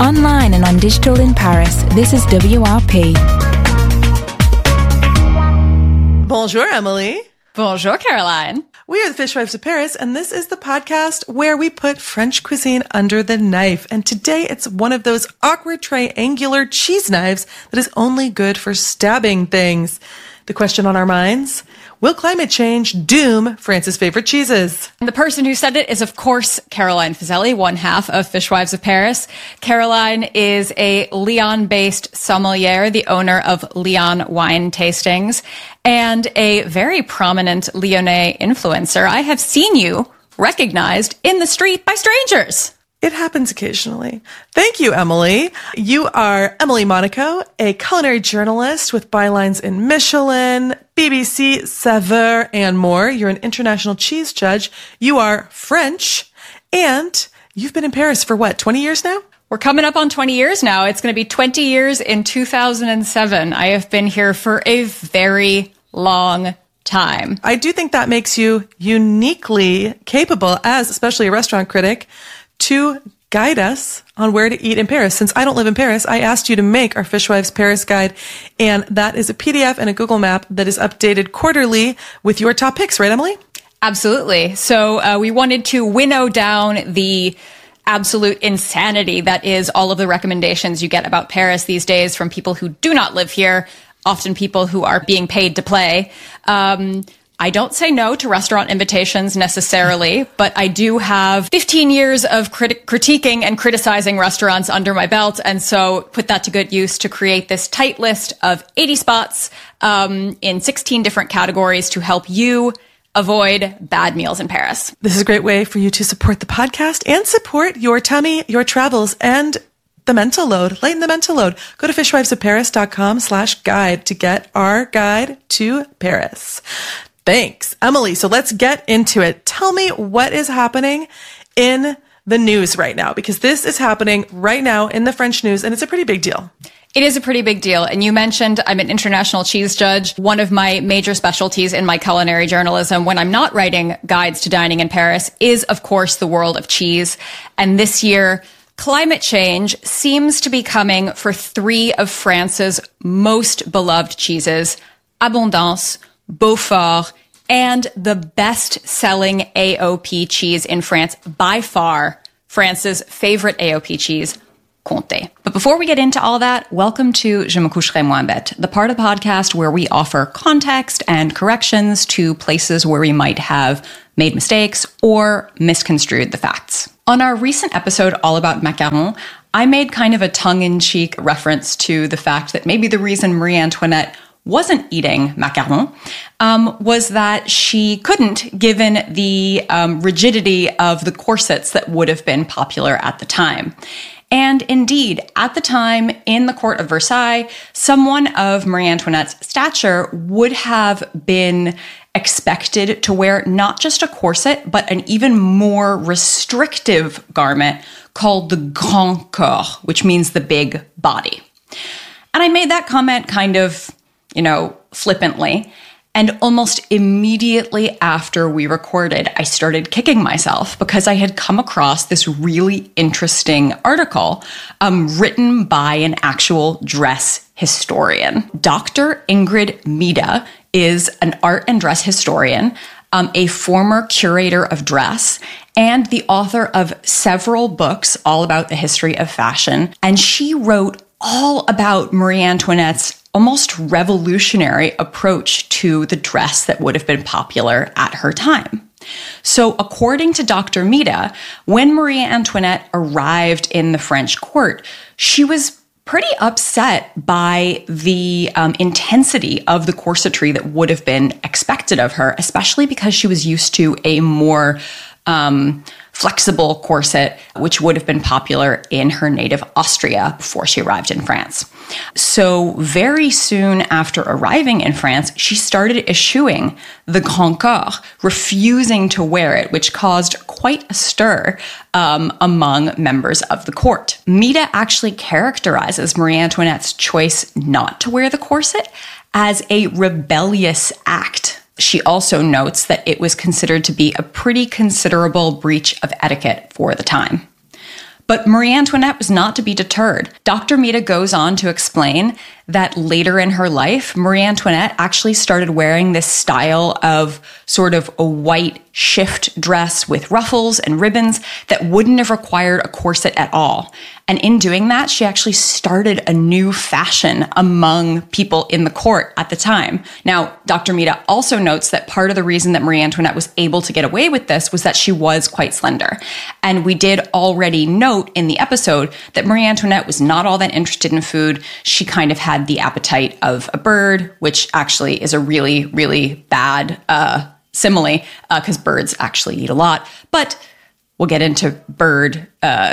Online and on digital in Paris, this is WRP. Bonjour, Emily. Bonjour, Caroline. We are the Fishwives of Paris, and this is the podcast where we put French cuisine under the knife. And today it's one of those awkward triangular cheese knives that is only good for stabbing things. The question on our minds, will climate change doom France's favorite cheeses? And the person who said it is, of course, Caroline Fazeli, one half of Fishwives of Paris. Caroline is a Lyon-based sommelier, the owner of Lyon Wine Tastings, and a very prominent Lyonnais influencer. I have seen you recognized in the street by strangers. It happens occasionally. Thank you, Emily. You are Emily Monaco, a culinary journalist with bylines in Michelin, BBC, Saveur, and more. You're an international cheese judge. You are French, and you've been in Paris for what, 20 years now? We're coming up on 20 years now. It's going to be 20 years in 2007. I have been here for a very long time. I do think that makes you uniquely capable, as especially a restaurant critic, to guide us on where to eat in Paris. Since I don't live in Paris, I asked you to make our Fishwives Paris guide, and that is a PDF and a Google map that is updated quarterly with your top picks, right, Emily? Absolutely. So we wanted to winnow down the absolute insanity that is all of the recommendations you get about Paris these days from people who do not live here, often people who are being paid to play. I don't say no to restaurant invitations necessarily, but I do have 15 years of critiquing and criticizing restaurants under my belt, and so put that to good use to create this tight list of 80 spots in 16 different categories to help you avoid bad meals in Paris. This is a great way for you to support the podcast and support your tummy, your travels, and the mental load. Lighten the mental load. Go to fishwivesofparis.com/guide to get our guide to Paris. Thanks, Emily. So let's get into it. Tell me what is happening in the news right now, because this is happening right now in the French news, and it's a pretty big deal. It is a pretty big deal. And you mentioned I'm an international cheese judge. One of my major specialties in my culinary journalism when I'm not writing guides to dining in Paris is, of course, the world of cheese. And this year, climate change seems to be coming for three of France's most beloved cheeses, Abondance, Beaufort, and the best-selling AOP cheese in France, by far, France's favorite AOP cheese, Comté. But before we get into all that, welcome to Je me coucherai moins bête, the part of the podcast where we offer context and corrections to places where we might have made mistakes or misconstrued the facts. On our recent episode all about macarons, I made kind of a tongue-in-cheek reference to the fact that maybe the reason Marie Antoinette wasn't eating macaron was that she couldn't, given the rigidity of the corsets that would have been popular at the time. And indeed, at the time in the court of Versailles, someone of Marie Antoinette's stature would have been expected to wear not just a corset, but an even more restrictive garment called the grand corps, which means the big body. And I made that comment kind of flippantly. And almost immediately after we recorded, I started kicking myself because I had come across this really interesting article written by an actual dress historian. Dr. Ingrid Mida is an art and dress historian, a former curator of dress, and the author of several books all about the history of fashion. And she wrote all about Marie Antoinette's almost revolutionary approach to the dress that would have been popular at her time. So according to Dr. Mida, when Marie Antoinette arrived in the French court, she was pretty upset by the intensity of the corsetry that would have been expected of her, especially because she was used to a more flexible corset, which would have been popular in her native Austria before she arrived in France. So very soon after arriving in France, she started eschewing the grand corps, refusing to wear it, which caused quite a stir among members of the court. Mida actually characterizes Marie Antoinette's choice not to wear the corset as a rebellious act. She also notes that it was considered to be a pretty considerable breach of etiquette for the time. But Marie Antoinette was not to be deterred. Dr. Mita goes on to explain that later in her life, Marie Antoinette actually started wearing this style of sort of a white shift dress with ruffles and ribbons that wouldn't have required a corset at all. And in doing that, she actually started a new fashion among people in the court at the time. Now, Dr. Mita also notes that part of the reason that Marie Antoinette was able to get away with this was that she was quite slender. And we did already note in the episode that Marie Antoinette was not all that interested in food. She kind of had the appetite of a bird, which actually is a really, really bad simile, because birds actually eat a lot. But we'll get into bird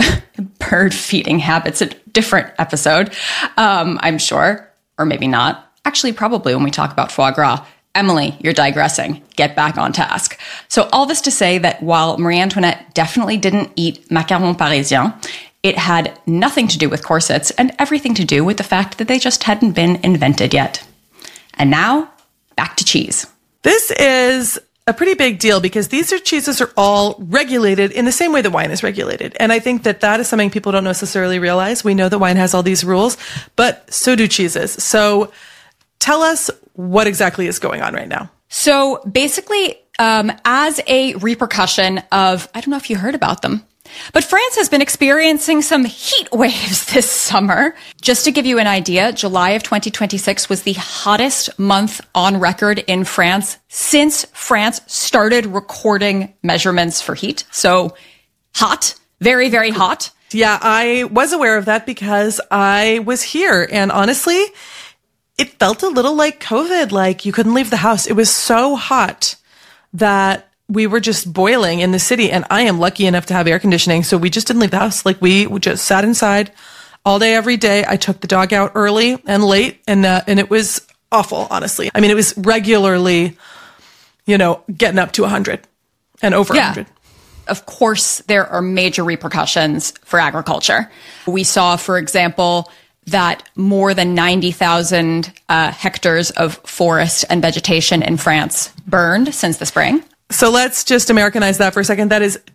feeding habits a different episode, I'm sure, or maybe not. Actually, probably when we talk about foie gras. Emily, you're digressing. Get back on task. So all this to say that while Marie Antoinette definitely didn't eat macarons parisiens, it had nothing to do with corsets and everything to do with the fact that they just hadn't been invented yet. And now, back to cheese. This is a pretty big deal because these cheeses are all regulated in the same way that wine is regulated. And I think that is something people don't necessarily realize. We know that wine has all these rules, but so do cheeses. So tell us what exactly is going on right now. So basically, as a repercussion of, I don't know if you heard about them, but France has been experiencing some heat waves this summer. Just to give you an idea, July of 2026 was the hottest month on record in France since France started recording measurements for heat. So hot, very, very hot. Yeah, I was aware of that because I was here. And honestly, it felt a little like COVID, like you couldn't leave the house. It was so hot that we were just boiling in the city, and I am lucky enough to have air conditioning, so we just didn't leave the house. Like we just sat inside all day, every day. I took the dog out early and late, and it was awful, honestly. I mean, it was regularly, getting up to 100 and over 100. Of course, there are major repercussions for agriculture. We saw, for example, that more than 90,000 hectares of forest and vegetation in France burned since the spring. So let's just Americanize that for a second. That is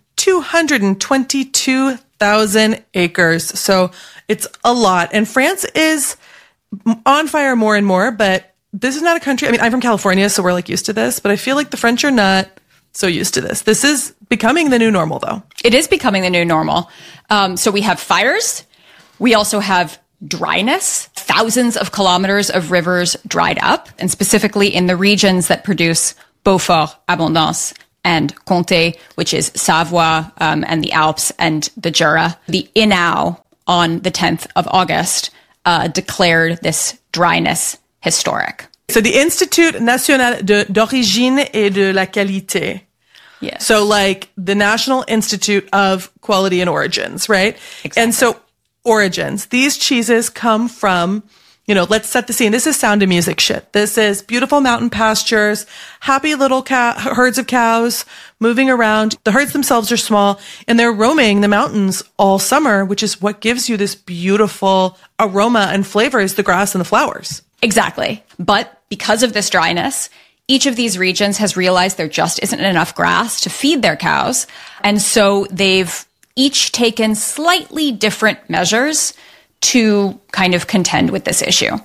222,000 acres. So it's a lot. And France is on fire more and more, but this is not a country. I mean, I'm from California, so we're like used to this, but I feel like the French are not so used to this. This is becoming the new normal, though. It is becoming the new normal. So we have fires. We also have dryness. Thousands of kilometers of rivers dried up, and specifically in the regions that produce Beaufort, Abondance, and Comté, which is Savoie and the Alps and the Jura. The INAO on the 10th of August declared this dryness historic. So the Institut National d'Origine et de la Qualité. Yes. So like the National Institute of Quality and Origins, right? Exactly. And so origins, these cheeses come from, let's set the scene. This is Sound of Music shit. This is beautiful mountain pastures, happy little herds of cows moving around. The herds themselves are small and they're roaming the mountains all summer, which is what gives you this beautiful aroma and flavor is the grass and the flowers. Exactly. But because of this dryness, each of these regions has realized there just isn't enough grass to feed their cows. And so they've each taken slightly different measures to kind of contend with this issue.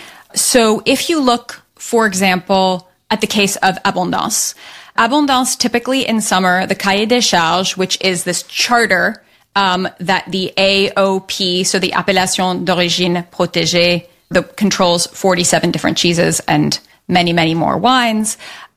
So if you look, for example, at the case of Abondance, typically in summer, the Cahier des Charges, which is this charter that the AOP, so the Appellation d'Origine Protégée, that controls 47 different cheeses and many, many more wines,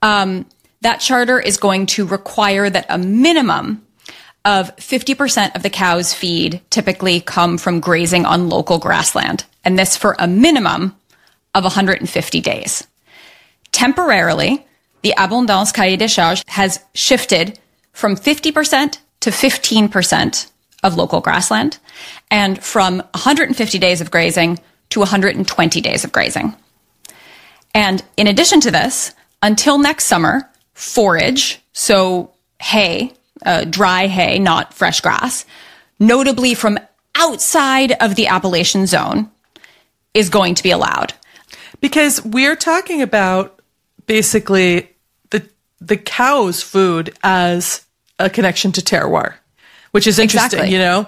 that charter is going to require that a minimum of 50% of the cow's feed typically come from grazing on local grassland, and this for a minimum of 150 days. Temporarily, the Abondance Cahier des Charges has shifted from 50% to 15% of local grassland, and from 150 days of grazing to 120 days of grazing. And in addition to this, until next summer, forage, so hay, dry hay, not fresh grass, notably from outside of the Appalachian zone, is going to be allowed. Because we're talking about basically the cow's food as a connection to terroir, which is interesting, Exactly.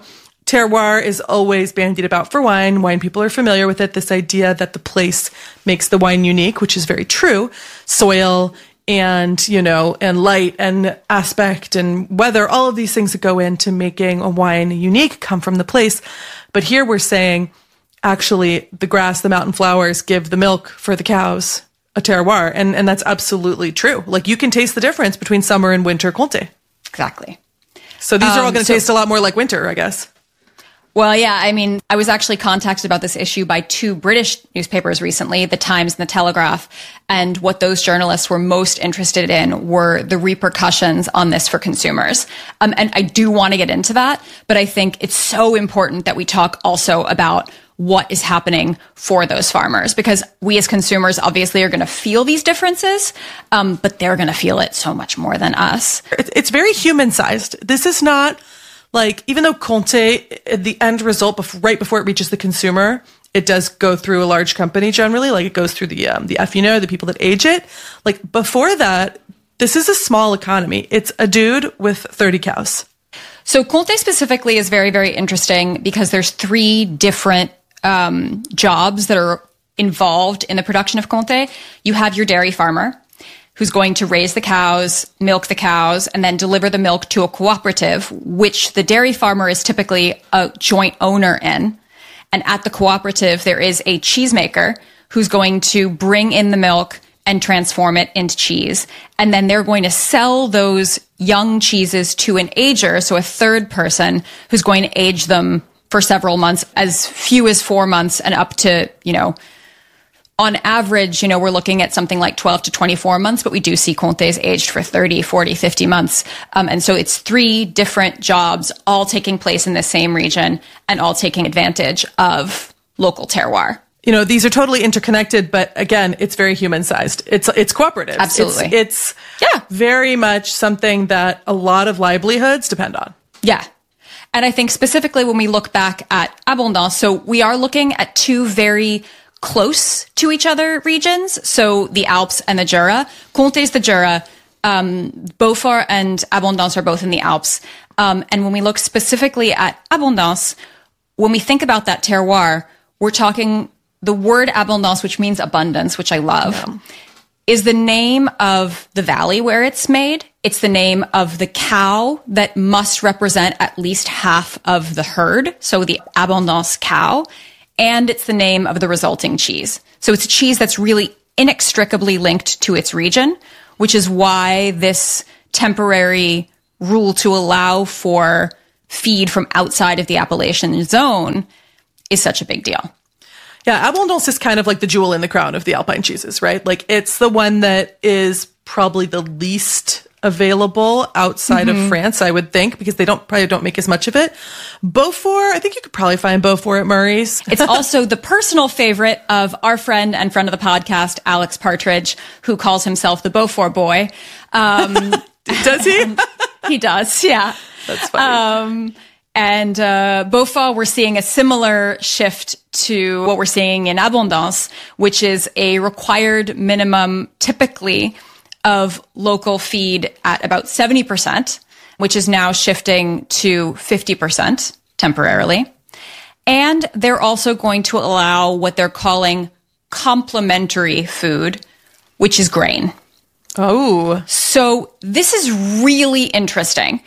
terroir is always bandied about for wine. Wine people are familiar with it. This idea that the place makes the wine unique, which is very true. Soil and, and light and aspect and weather, all of these things that go into making a wine unique come from the place. But here we're saying, actually, the grass, the mountain flowers give the milk for the cows a terroir. And that's absolutely true. Like, you can taste the difference between summer and winter Comté. Exactly. So these are all going to taste a lot more like winter, I guess. Well, yeah, I mean, I was actually contacted about this issue by two British newspapers recently, The Times and The Telegraph. And what those journalists were most interested in were the repercussions on this for consumers. And I do want to get into that, but I think it's so important that we talk also about what is happening for those farmers, because we as consumers obviously are going to feel these differences, but they're going to feel it so much more than us. It's very human-sized. This is not like, even though Comté, the end result, right before it reaches the consumer, it does go through a large company generally, like it goes through the affineurs, the people that age it. Like, before that, this is a small economy. It's a dude with 30 cows. So Comté specifically is very, very interesting because there's three different jobs that are involved in the production of Comté. You have your dairy farmer, who's going to raise the cows, milk the cows, and then deliver the milk to a cooperative, which the dairy farmer is typically a joint owner in. And at the cooperative, there is a cheesemaker who's going to bring in the milk and transform it into cheese. And then they're going to sell those young cheeses to an ager, so a third person who's going to age them for several months, as few as 4 months and up to, on average, we're looking at something like 12 to 24 months, but we do see Comtés aged for 30, 40, 50 months. And so it's three different jobs all taking place in the same region and all taking advantage of local terroir. These are totally interconnected, but again, it's very human-sized. It's cooperative. Absolutely. It's very much something that a lot of livelihoods depend on. Yeah. And I think specifically when we look back at Abondance, so we are looking at two very close to each other regions. So the Alps and the Jura. Comté is the Jura. Beaufort and Abondance are both in the Alps. And when we look specifically at Abondance, when we think about that terroir, we're talking the word abondance, which means abundance, which I love, is the name of the valley where it's made. It's the name of the cow that must represent at least half of the herd. So the Abondance cow. And it's the name of the resulting cheese. So it's a cheese that's really inextricably linked to its region, which is why this temporary rule to allow for feed from outside of the Appalachian zone is such a big deal. Yeah, Abondance is kind of like the jewel in the crown of the Alpine cheeses, right? Like, it's the one that is probably the least available outside of France, I would think, because they probably don't make as much of it. Beaufort, I think you could probably find Beaufort at Murray's. It's also the personal favorite of our friend and friend of the podcast, Alex Partridge, who calls himself the Beaufort boy. Does he? He does, yeah. That's funny. And Beaufort, we're seeing a similar shift to what we're seeing in Abondance, which is a required minimum, typically, of local feed at about 70%, which is now shifting to 50% temporarily. And they're also going to allow what they're calling complementary food, which is grain. Oh. So this is really interesting.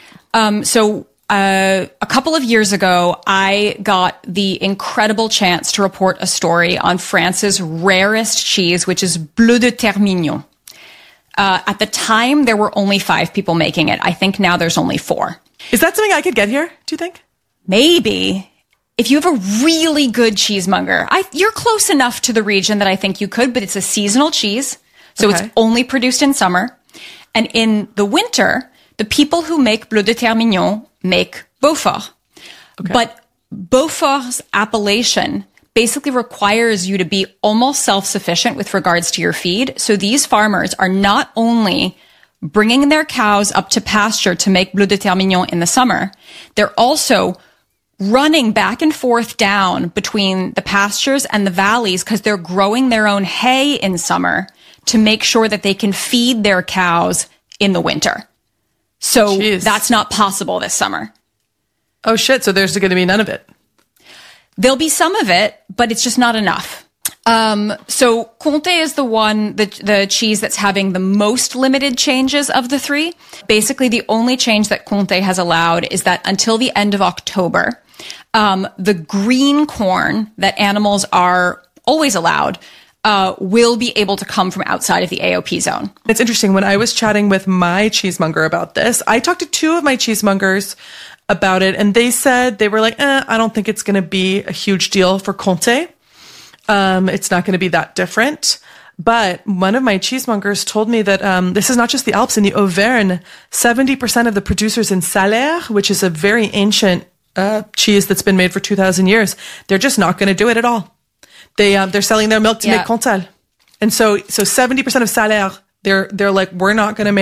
A couple of years ago, I got the incredible chance to report a story on France's rarest cheese, which is Bleu de Terre Mignon. At the time, there were only 5 people making it. I think now there's only 4. Is that something I could get here, do you think? Maybe. If you have a really good cheesemonger, you're close enough to the region that I think you could, but it's a seasonal cheese. So It's only produced in summer. And in the winter, the people who make Bleu de Terre Mignon make Beaufort. Okay. But Beaufort's appellation basically requires you to be almost self-sufficient with regards to your feed. So these farmers are not only bringing their cows up to pasture to make Bleu de Terre Mignon in the summer, they're also running back and forth down between the pastures and the valleys because they're growing their own hay in summer to make sure that they can feed their cows in the winter. So That's not possible this summer. Oh, shit. So there's going to be none of it. There'll be some of it, but it's just not enough. So Comté is the cheese that's having the most limited changes of the three. Basically, the only change that Comté has allowed is that until the end of October, the green corn that animals are always allowed will be able to come from outside of the AOP zone. It's interesting. When I was chatting with my cheesemonger about this, I talked to two of my cheesemongers about it, and they said, they were like, I don't think it's going to be a huge deal for Comté. It's not going to be that different. But one of my cheesemongers told me that this is not just the Alps. In the Auvergne, 70% of the producers in Salaire, which is a very ancient cheese that's been made for 2,000 years, they're just not going to do it at all. They're selling their milk to make Comtal. And so 70% of Salaire, they're like, we're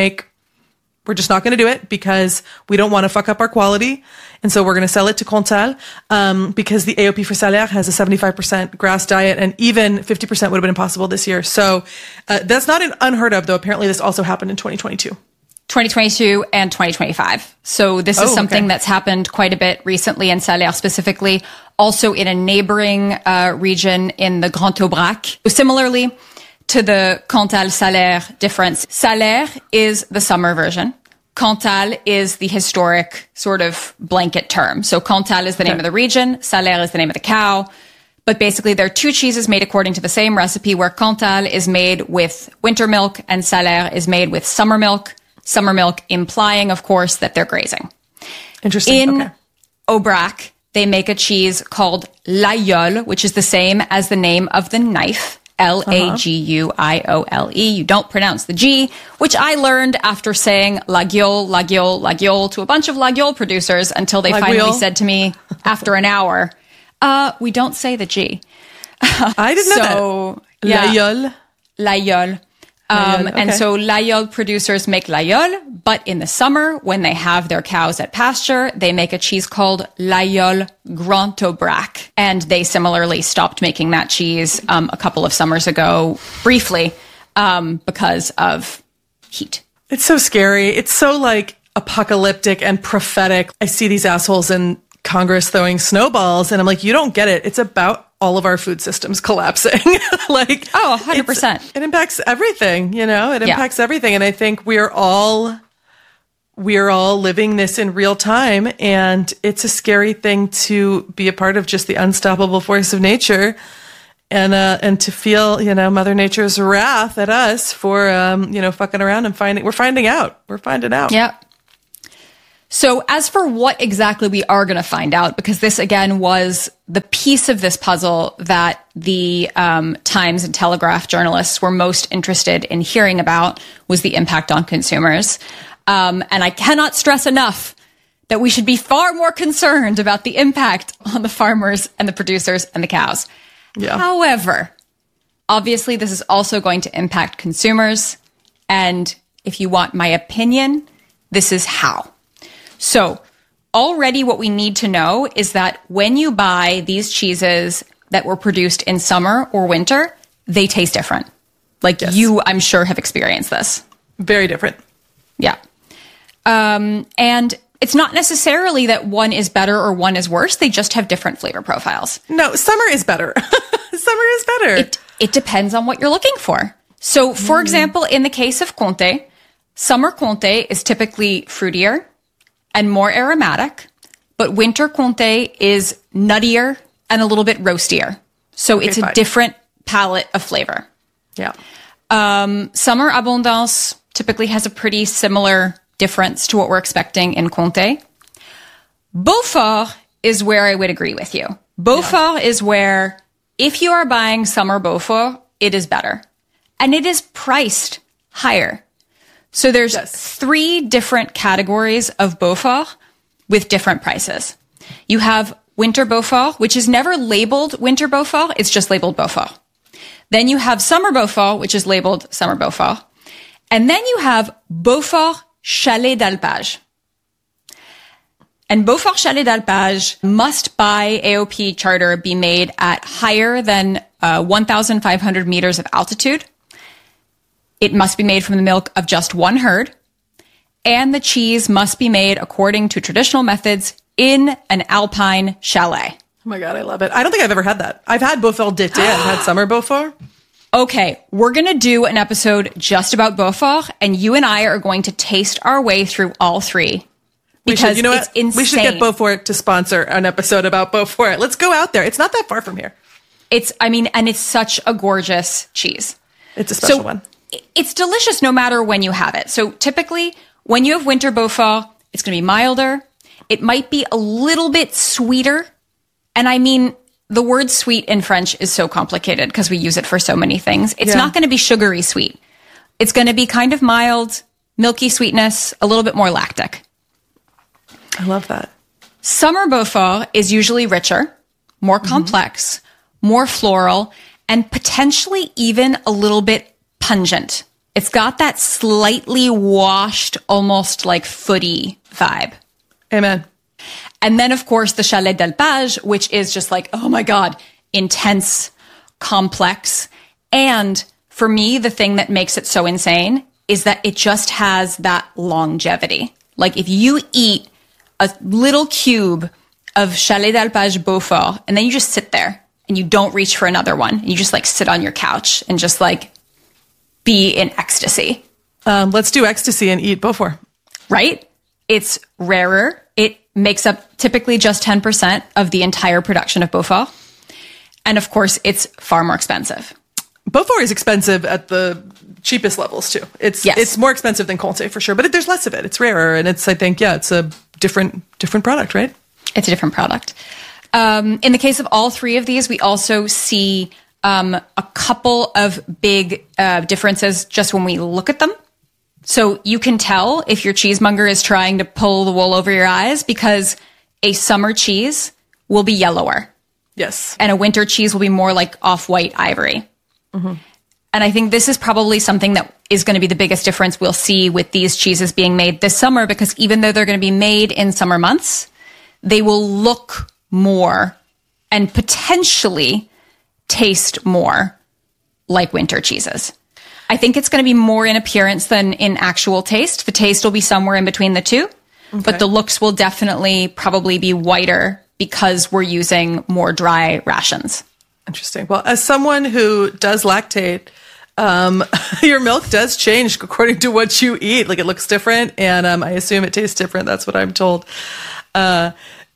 just not going to do it because we don't want to fuck up our quality. And so we're going to sell it to Comtal because the AOP for Salaire has a 75% grass diet, and even 50% would have been impossible this year. So that's not unheard of, though. Apparently this also happened in 2022. 2022 and 2025. So this is something that's happened quite a bit recently in Salaire specifically, also in a neighboring region in the Grand Aubrac. Similarly to the Cantal-Salaire difference, Salaire is the summer version. Cantal is the historic sort of blanket term. So Cantal is the name of the region, Salaire is the name of the cow. But basically, there are two cheeses made according to the same recipe, where Cantal is made with winter milk and Salaire is made with summer milk. Summer milk implying, of course, that they're grazing. Interesting. In Aubrac, they make a cheese called Laguiole, which is the same as the name of the knife, Laguiole. You don't pronounce the G, which I learned after saying Laguiole, Laguiole, Laguiole to a bunch of Laguiole producers until they finally said to me after an hour, we don't say the G. I didn't know that. Yeah. Laguiole. And so Laguiole producers make Laguiole, but in the summer, when they have their cows at pasture, they make a cheese called Laguiole Grand Aubrac. And they similarly stopped making that cheese a couple of summers ago, briefly, because of heat. It's so scary. It's so like apocalyptic and prophetic. I see these assholes in Congress throwing snowballs, and I'm like, you don't get it. It's about all of our food systems collapsing. 100%. It impacts everything, It impacts everything. And I think we're all living this in real time. And it's a scary thing to be a part of just the unstoppable force of nature and to feel, Mother Nature's wrath at us for, fucking around and we're finding out. Yeah. So as for what exactly we are going to find out, because this, again, was the piece of this puzzle that the Times and Telegraph journalists were most interested in hearing about, was the impact on consumers. And I cannot stress enough that we should be far more concerned about the impact on the farmers and the producers and the cows. Yeah. However, obviously, this is also going to impact consumers. And if you want my opinion, this is how. So already what we need to know is that when you buy these cheeses that were produced in summer or winter, they taste different. You, I'm sure, have experienced this. Very different. Yeah. And it's not necessarily that one is better or one is worse. They just have different flavor profiles. No, summer is better. Summer is better. It depends on what you're looking for. So, for example, in the case of Comté, summer Comté is typically fruitier and more aromatic, but winter Comté is nuttier and a little bit roastier. So it's a different palette of flavor. Yeah. Summer Abondance typically has a pretty similar difference to what we're expecting in Comté. Beaufort is where I would agree with you. Beaufort is where, if you are buying summer Beaufort, it is better. And it is priced higher. So there's three different categories of Beaufort with different prices. You have winter Beaufort, which is never labeled winter Beaufort. It's just labeled Beaufort. Then you have summer Beaufort, which is labeled summer Beaufort. And then you have Beaufort Chalet d'Alpage. And Beaufort Chalet d'Alpage must, by AOP charter, be made at higher than 1,500 meters of altitude. It must be made from the milk of just one herd, and the cheese must be made according to traditional methods in an alpine chalet. Oh my God, I love it. I don't think I've ever had that. I've had Beaufort d'été. I've had summer Beaufort. Okay, we're going to do an episode just about Beaufort, and you and I are going to taste our way through all three. Because you know it's what? insane. We should get Beaufort to sponsor an episode about Beaufort. Let's go out there. It's not that far from here. And it's such a gorgeous cheese. It's a special one. It's delicious no matter when you have it. So typically, when you have winter Beaufort, it's going to be milder. It might be a little bit sweeter. And I mean, the word sweet in French is so complicated because we use it for so many things. It's not going to be sugary sweet. It's going to be kind of mild, milky sweetness, a little bit more lactic. I love that. Summer Beaufort is usually richer, more complex, more floral, and potentially even a little bit pungent. It's got that slightly washed, almost like footy vibe. Amen. And then, of course, the Chalet d'Alpage, which is just like, oh my God, intense, complex. And for me, the thing that makes it so insane is that it just has that longevity. Like if you eat a little cube of Chalet d'Alpage Beaufort, and then you just sit there and you don't reach for another one, and you just like sit on your couch and just like be in ecstasy. Let's do ecstasy and eat Beaufort. Right? It's rarer. It makes up typically just 10% of the entire production of Beaufort. And of course, it's far more expensive. Beaufort is expensive at the cheapest levels too. It's more expensive than Comté for sure, but there's less of it. It's rarer, and it's a different product, right? It's a different product. In the case of all three of these, we also see a couple of big differences just when we look at them. So you can tell if your cheesemonger is trying to pull the wool over your eyes, because a summer cheese will be yellower. Yes. And a winter cheese will be more like off-white ivory. Mm-hmm. And I think this is probably something that is going to be the biggest difference we'll see with these cheeses being made this summer, because even though they're going to be made in summer months, they will look more and potentially taste more like winter cheeses. I think it's going to be more in appearance than in actual taste. The taste will be somewhere in between the two, but the looks will definitely probably be whiter because we're using more dry rations. Interesting. Well, as someone who does lactate, your milk does change according to what you eat. Like it looks different, and I assume it tastes different. That's what I'm told. And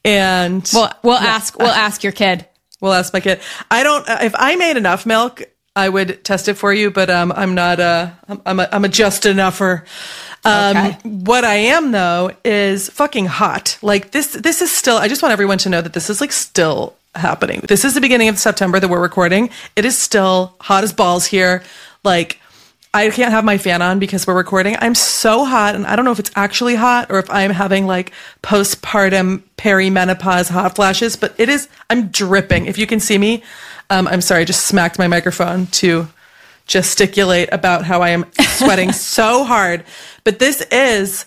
we'll ask your kid. We'll ask my kid. If I made enough milk, I would test it for you, but I'm not I'm a just enougher. Okay. What I am though is fucking hot. Like this is still, I just want everyone to know that this is like still happening. This is the beginning of September that we're recording. It is still hot as balls here. Like I can't have my fan on because we're recording. I'm so hot, and I don't know if it's actually hot or if I'm having like postpartum perimenopause hot flashes, but it is, I'm dripping. If you can see me, I'm sorry, I just smacked my microphone to gesticulate about how I am sweating so hard. But this is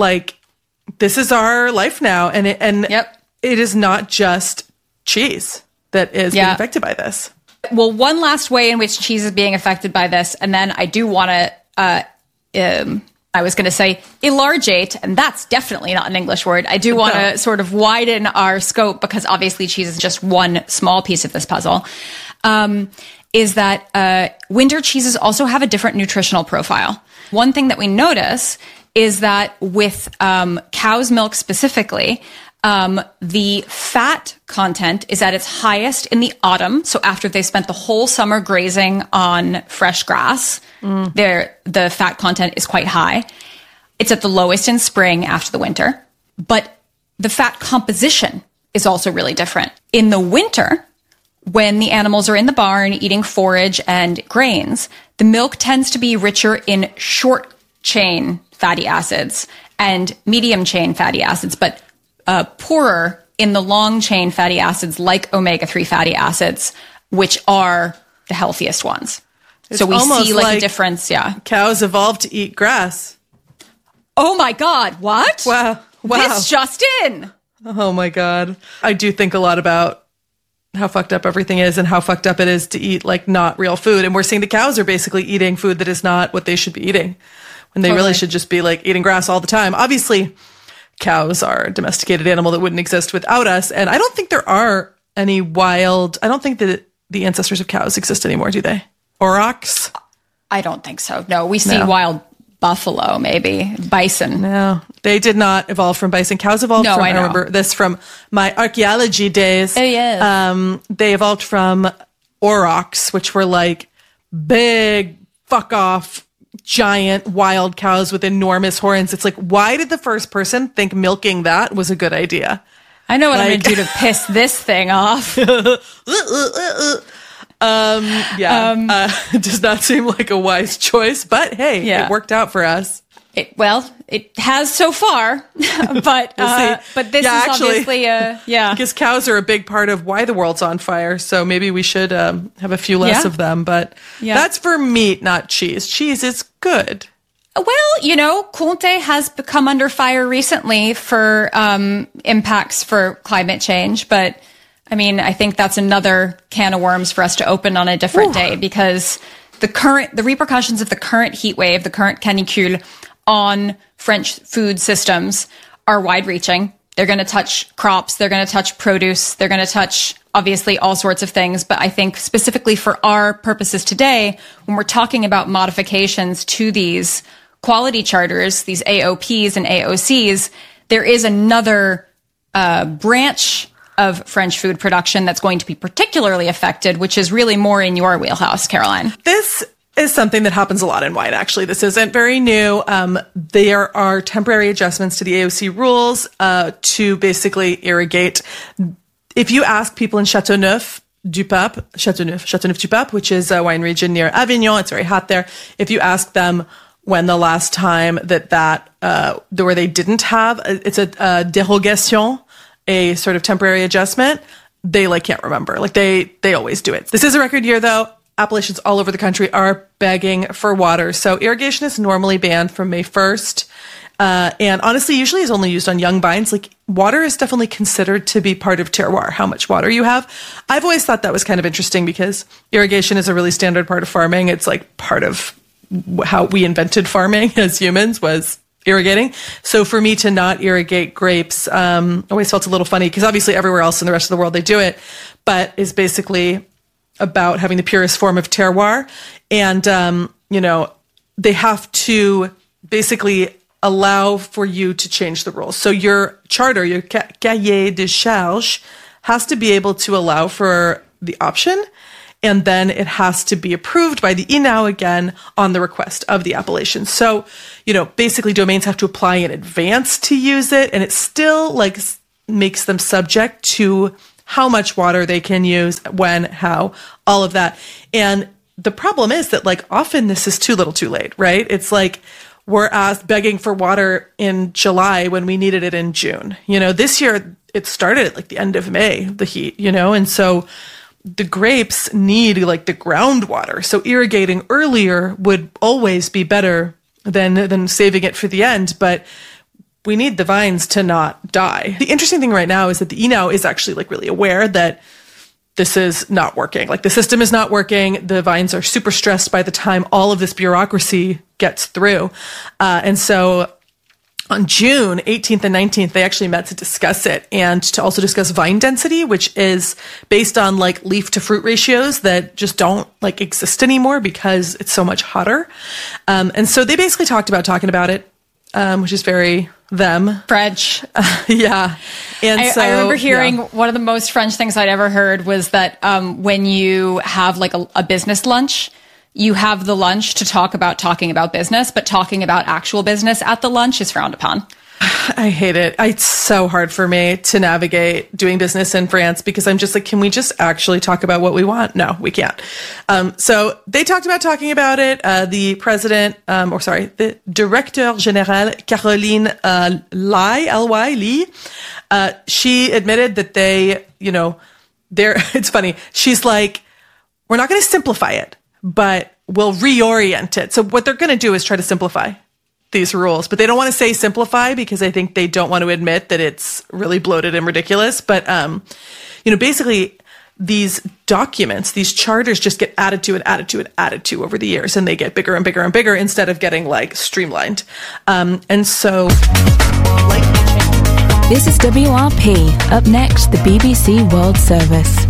our life now. And it is not just cheese that is being affected by this. Well, one last way in which cheese is being affected by this, and then I do want to, I was going to say ellargate, and that's definitely not an English word. I do want to sort of widen our scope, because obviously cheese is just one small piece of this puzzle, is that winter cheeses also have a different nutritional profile. One thing that we notice is that with cow's milk specifically, the fat content is at its highest in the autumn. So after they've spent the whole summer grazing on fresh grass, the fat content is quite high. It's at the lowest in spring after the winter. But the fat composition is also really different. In the winter, when the animals are in the barn eating forage and grains, the milk tends to be richer in short chain fatty acids and medium chain fatty acids, but poorer in the long chain fatty acids like omega-3 fatty acids, which are the healthiest ones. So we see like a difference. Yeah. Cows evolved to eat grass. Oh my God. What? Wow. This just in. Oh my God. I do think a lot about how fucked up everything is and how fucked up it is to eat like not real food. And we're seeing the cows are basically eating food that is not what they should be eating, when they really should just be like eating grass all the time. Obviously, cows are a domesticated animal that wouldn't exist without us. And I don't think there are any wild, I don't think that the ancestors of cows exist anymore, do they? Aurochs? I don't think so. No, we see wild buffalo, maybe bison. No, they did not evolve from bison. Cows evolved from, I remember this from my archaeology days. Oh, yes. They evolved from aurochs, which were like big, fuck off, giant wild cows with enormous horns. It's like, why did the first person think milking that was a good idea? I know what I'm going to do to piss this thing off. It does not seem like a wise choice, but hey, it worked out for us. It has so far, but this is obviously because cows are a big part of why the world's on fire. So maybe we should have a few less of them. But that's for meat, not cheese. Cheese is good. Well, Conte has come under fire recently for impacts for climate change, but I mean, I think that's another can of worms for us to open on a different day, because the repercussions of the current heat wave, the current canicule on French food systems are wide-reaching. They're going to touch crops, they're going to touch produce, they're going to touch obviously all sorts of things. But I think specifically for our purposes today, when we're talking about modifications to these quality charters, these AOPs and AOCs, there is another branch of French food production that's going to be particularly affected, which is really more in your wheelhouse, Caroline. This is something that happens a lot in wine, actually. This isn't very new. There are temporary adjustments to the AOC rules to basically irrigate. If you ask people in Châteauneuf du Pape, which is a wine region near Avignon, it's very hot there. If you ask them when the last time where they didn't have, it's a dérogation, a sort of temporary adjustment, they can't remember. They always do it. This is a record year though. Appellations all over the country are begging for water. So irrigation is normally banned from May 1st. And honestly, usually is only used on young vines. Water is definitely considered to be part of terroir, how much water you have. I've always thought that was kind of interesting because irrigation is a really standard part of farming. It's part of how we invented farming as humans was irrigating. So for me to not irrigate grapes, always felt a little funny because obviously everywhere else in the rest of the world they do it, but is basically about having the purest form of terroir. And, they have to basically allow for you to change the rules. So your charter, your cahier de charge, has to be able to allow for the option. And then it has to be approved by the INAO again on the request of the appellation. So, basically domains have to apply in advance to use it. And it still makes them subject to how much water they can use, when, how, all of that. And the problem is that often this is too little too late, right? It's we're begging for water in July when we needed it in June. This year it started at the end of May, the heat, and so the grapes need the groundwater. So irrigating earlier would always be better than saving it for the end. But we need the vines to not die. The interesting thing right now is that the INAO is actually really aware that this is not working. The system is not working. The vines are super stressed by the time all of this bureaucracy gets through. And so on June 18th and 19th, they actually met to discuss it and to also discuss vine density, which is based on leaf to fruit ratios that just don't exist anymore because it's so much hotter. And so they basically talking about it, which is very them. French. Yeah. And I remember hearing one of the most French things I'd ever heard was that when you have a business lunch, you have the lunch to talking about business, but talking about actual business at the lunch is frowned upon. I hate it. It's so hard for me to navigate doing business in France because I'm just can we just actually talk about what we want? No, we can't. So they talking about it. The president, the Directeur Général, Caroline Ly, she admitted that it's funny. She's we're not going to simplify it, but we'll reorient it. So what they're going to do is try to simplify these rules, but they don't want to say simplify because I think they don't want to admit that it's really bloated and ridiculous. But, basically these documents, these charters just get added to over the years, and they get bigger and bigger and bigger instead of getting streamlined. And so This is WRP. Up next, the BBC World Service.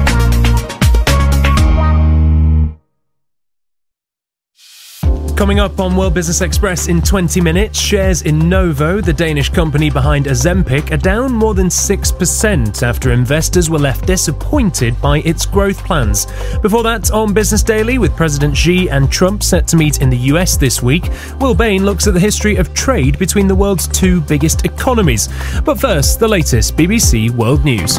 Coming up on World Business Express in 20 minutes, shares in Novo, the Danish company behind Ozempic, are down more than 6% after investors were left disappointed by its growth plans. Before that, on Business Daily, with President Xi and Trump set to meet in the US this week, Will Bain looks at the history of trade between the world's two biggest economies. But first, the latest BBC World News.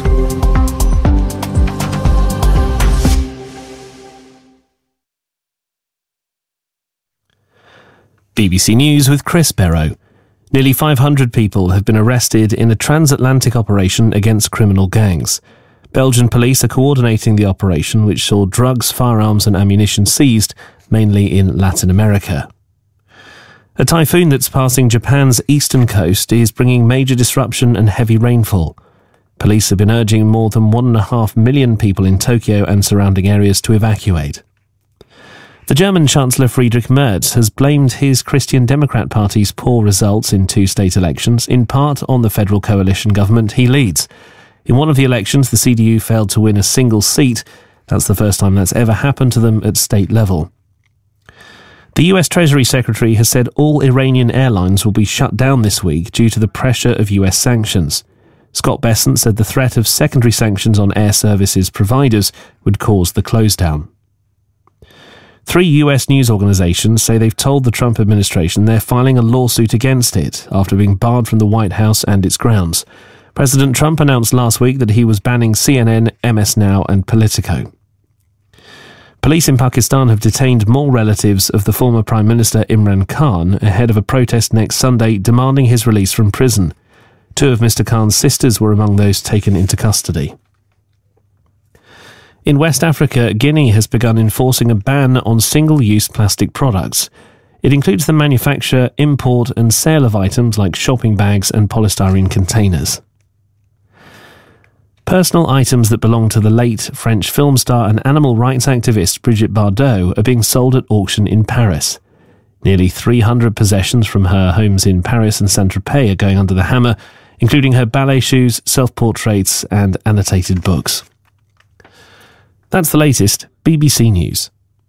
BBC News with Chris Barrow. Nearly 500 people have been arrested in a transatlantic operation against criminal gangs. Belgian police are coordinating the operation, which saw drugs, firearms and ammunition seized, mainly in Latin America. A typhoon that's passing Japan's eastern coast is bringing major disruption and heavy rainfall. Police have been urging more than 1.5 million people in Tokyo and surrounding areas to evacuate. The German Chancellor Friedrich Merz has blamed his Christian Democrat Party's poor results in two state elections, in part on the federal coalition government he leads. In one of the elections, the CDU failed to win a single seat. That's the first time that's ever happened to them at state level. The US Treasury Secretary has said all Iranian airlines will be shut down this week due to the pressure of US sanctions. Scott Bessent said the threat of secondary sanctions on air services providers would cause the close down. 3 US news organizations say they've told the Trump administration they're filing a lawsuit against it after being barred from the White House and its grounds. President Trump announced last week that he was banning CNN, MS Now and Politico. Police in Pakistan have detained more relatives of the former Prime Minister Imran Khan ahead of a protest next Sunday demanding his release from prison. 2 of Mr. Khan's sisters were among those taken into custody. In West Africa, Guinea has begun enforcing a ban on single-use plastic products. It includes the manufacture, import and sale of items like shopping bags and polystyrene containers. Personal items that belong to the late French film star and animal rights activist Brigitte Bardot are being sold at auction in Paris. Nearly 300 possessions from her homes in Paris and Saint-Tropez are going under the hammer, including her ballet shoes, self-portraits and annotated books. That's the latest BBC News.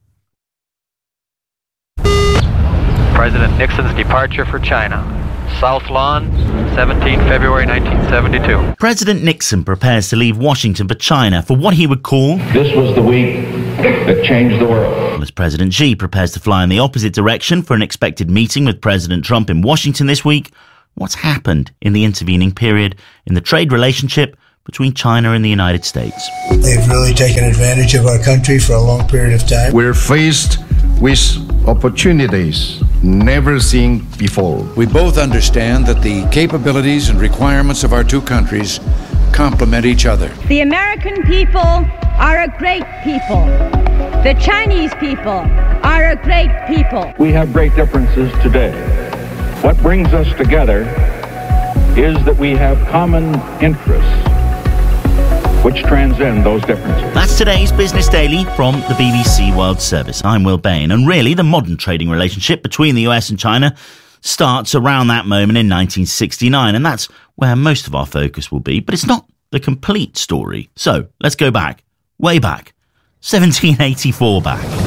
President Nixon's departure for China. South Lawn, 17 February 1972. President Nixon prepares to leave Washington for China for what he would call... This was the week that changed the world. As President Xi prepares to fly in the opposite direction for an expected meeting with President Trump in Washington this week, what's happened in the intervening period in the trade relationship between China and the United States? They've really taken advantage of our country for a long period of time. We're faced with opportunities never seen before. We both understand that the capabilities and requirements of our two countries complement each other. The American people are a great people. The Chinese people are a great people. We have great differences today. What brings us together is that we have common interests which transcend those differences. That's today's Business Daily from the BBC World Service. I'm Will Bain, and really the modern trading relationship between the US and China starts around that moment in 1969, and that's where most of our focus will be, but it's not the complete story. So let's go back, way back, 1784 back.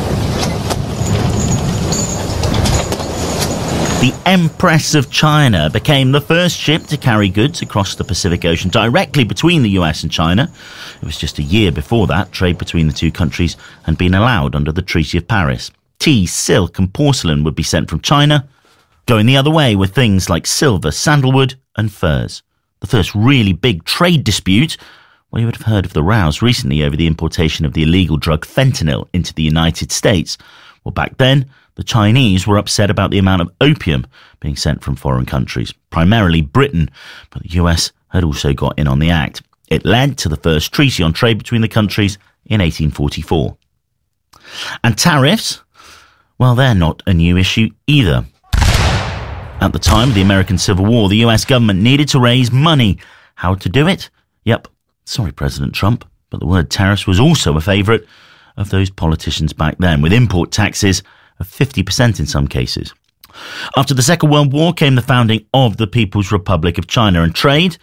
The Empress of China became the first ship to carry goods across the Pacific Ocean directly between the US and China. It was just a year before that trade between the two countries had been allowed under the Treaty of Paris. Tea, silk and porcelain would be sent from China. Going the other way were things like silver, sandalwood and furs. The first really big trade dispute, well, you would have heard of the rows recently over the importation of the illegal drug fentanyl into the United States. Well, back then, the Chinese were upset about the amount of opium being sent from foreign countries, primarily Britain, but the US had also got in on the act. It led to the first treaty on trade between the countries in 1844. And tariffs? Well, they're not a new issue either. At the time of the American Civil War, the US government needed to raise money. How to do it? Yep, sorry, President Trump, but the word tariffs was also a favourite of those politicians back then, with import taxes of 50% in some cases. After the Second World War came the founding of the People's Republic of China, and trade,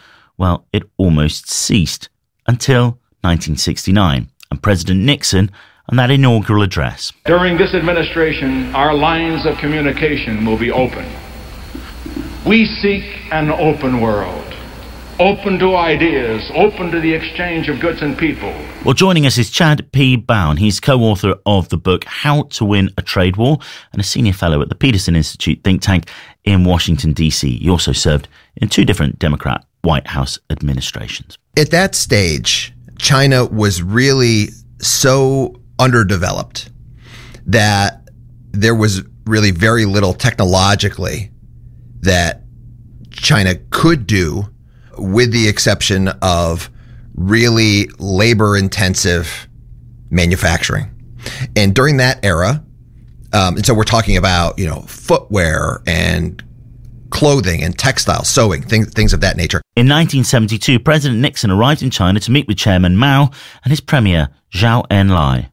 well, it almost ceased until 1969 and President Nixon and that inaugural address. During this administration, our lines of communication will be open. We seek an open world, open to ideas, open to the exchange of goods and people. Well, joining us is Chad P. Bown. He's co-author of the book How to Win a Trade War and a senior fellow at the Peterson Institute think tank in Washington, D.C. He also served in 2 different Democrat White House administrations. At that stage, China was really so underdeveloped that there was really very little technologically that China could do, with the exception of really labor-intensive manufacturing. And during that era, and so we're talking about, footwear and clothing and textiles, sewing, things of that nature. In 1972, President Nixon arrived in China to meet with Chairman Mao and his premier, Zhou Enlai.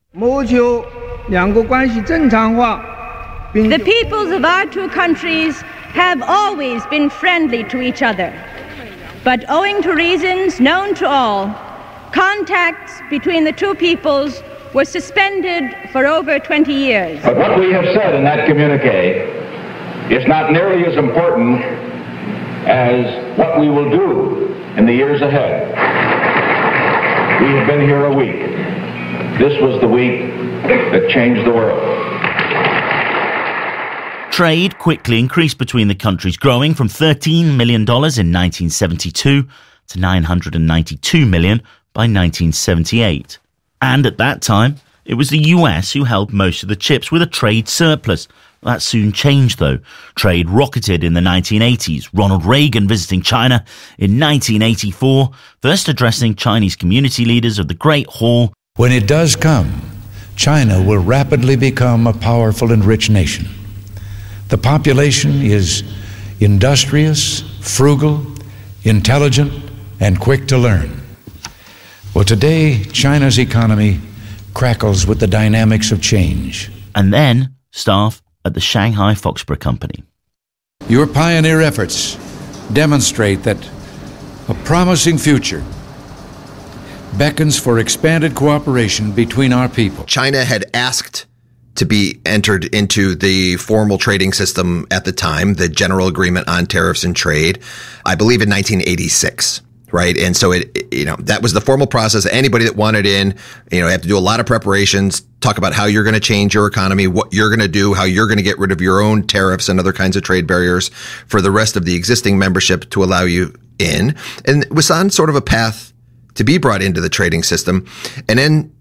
The peoples of our 2 countries have always been friendly to each other. But owing to reasons known to all, contacts between the 2 peoples were suspended for over 20 years. But what we have said in that communique is not nearly as important as what we will do in the years ahead. We have been here a week. This was the week that changed the world. Trade quickly increased between the countries, growing from $13 million in 1972 to $992 million by 1978. And at that time, it was the US who held most of the chips with a trade surplus. That soon changed, though. Trade rocketed in the 1980s. Ronald Reagan visiting China in 1984, first addressing Chinese community leaders of the Great Hall. When it does come, China will rapidly become a powerful and rich nation. The population is industrious, frugal, intelligent, and quick to learn. Well, today, China's economy crackles with the dynamics of change. And then, staff at the Shanghai Foxborough Company. Your pioneer efforts demonstrate that a promising future beckons for expanded cooperation between our people. China had asked to be entered into the formal trading system at the time, the General Agreement on Tariffs and Trade, I believe in 1986. Right. And so that was the formal process. Anybody that wanted in, have to do a lot of preparations, talk about how you're going to change your economy, what you're going to do, how you're going to get rid of your own tariffs and other kinds of trade barriers for the rest of the existing membership to allow you in. And it was on sort of a path to be brought into the trading system. And then